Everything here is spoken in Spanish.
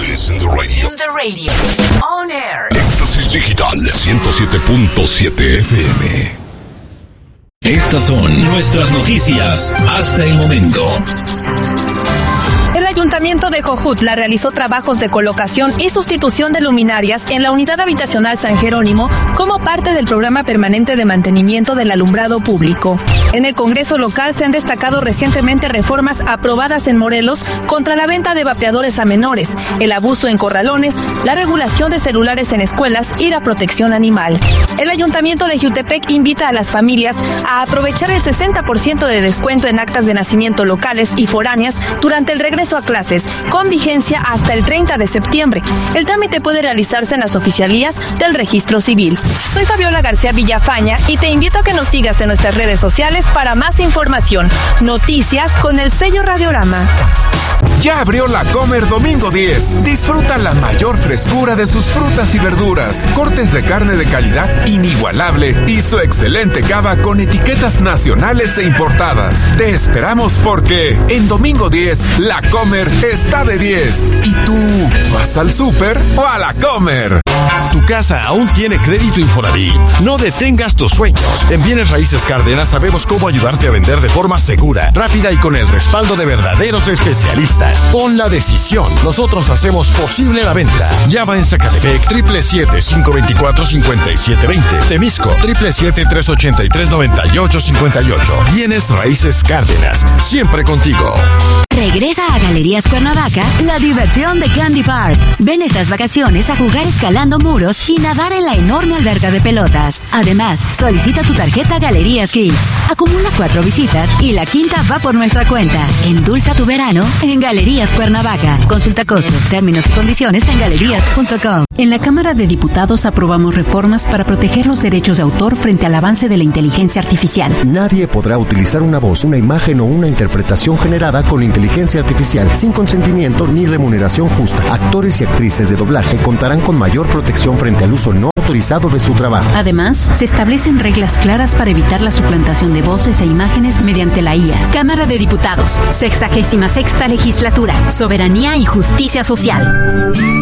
This in the radio. In the radio. On air. Éxtasis Digital 107.7 FM. Estas son nuestras noticias hasta el momento. El Ayuntamiento de Jojutla realizó trabajos de colocación y sustitución de luminarias en la unidad habitacional San Jerónimo como parte del programa permanente de mantenimiento del alumbrado público. En el Congreso local se han destacado recientemente reformas aprobadas en Morelos contra la venta de vapeadores a menores, el abuso en corralones, la regulación de celulares en escuelas y la protección animal. El Ayuntamiento de Jiutepec invita a las familias a aprovechar el 60% de descuento en actas de nacimiento locales y foráneas durante el regreso a clases, con vigencia hasta el 30 de septiembre. El trámite puede realizarse en las oficialías del Registro Civil. Soy Fabiola García Villafaña y te invito a que nos sigas en nuestras redes sociales para más información. Noticias con el sello Radiorama. Ya abrió La Comer Domingo 10. Disfruta la mayor frescura de sus frutas y verduras, cortes de carne de calidad inigualable y su excelente cava con etiquetas nacionales e importadas. Te esperamos porque en Domingo 10 La Comer está de 10. ¿Y tú vas al súper o a La Comer? Tu casa aún tiene crédito Infonavit. No detengas tus sueños. En Bienes Raíces Cárdenas sabemos cómo ayudarte a vender de forma segura, rápida y con el respaldo de verdaderos especialistas. Pon la decisión. Nosotros hacemos posible la venta. Llama en Zacatepec 777-524-5720. Temisco 777-383-9858. Bienes Raíces Cárdenas. Siempre contigo. Regresa a Galerías Cuernavaca la diversión de Candy Park. Ven estas vacaciones a jugar escalando muros y nadar en la enorme alberca de pelotas. Además, solicita tu tarjeta Galerías Kids. Acumula 4 visitas y la quinta va por nuestra cuenta. Endulza tu verano en Galerías Cuernavaca. Consulta costo, términos y condiciones en galerías.com. En la Cámara de Diputados aprobamos reformas para proteger los derechos de autor frente al avance de la inteligencia artificial. Nadie podrá utilizar una voz, una imagen o una interpretación generada con inteligencia artificial sin consentimiento ni remuneración justa. Actores y actrices de doblaje contarán con mayor protección frente al uso no autorizado de su trabajo. Además, se establecen reglas claras para evitar la suplantación de voces e imágenes mediante la IA. Cámara de Diputados, 66ª Legislatura, Soberanía y Justicia Social.